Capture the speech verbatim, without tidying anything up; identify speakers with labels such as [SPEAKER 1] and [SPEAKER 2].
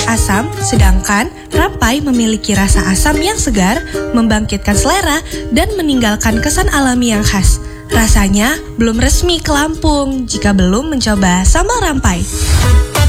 [SPEAKER 1] asam, sedangkan rampai memiliki rasa asam yang segar, membangkitkan selera, dan meninggalkan kesan alami yang khas. Rasanya belum resmi ke Lampung jika belum mencoba sambal rampai.